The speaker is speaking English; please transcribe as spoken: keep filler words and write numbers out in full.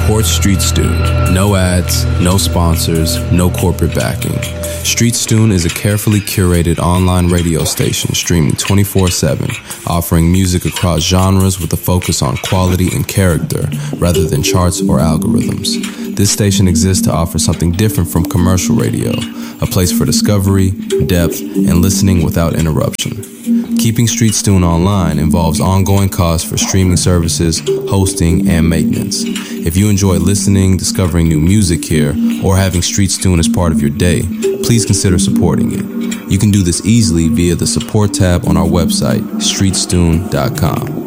Support Street Stune. No ads, no sponsors, no corporate backing. Street Stune is a carefully curated online radio station streaming twenty-four seven, offering music across genres with a focus on quality and character rather than charts or algorithms. This station exists to offer something different from commercial radio, a place for discovery, depth, and listening without interruption. Keeping Street Stune online involves ongoing costs for streaming services, hosting, and maintenance. If you enjoy listening, discovering new music here, or having Street Stune as part of your day, please consider supporting it. You can do this easily via the support tab on our website, street stune dot com.